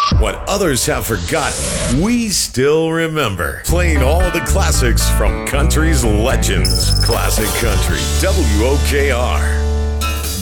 What others have forgotten, we still remember. Playing all the classics from country's legends. Classic Country, WOKR.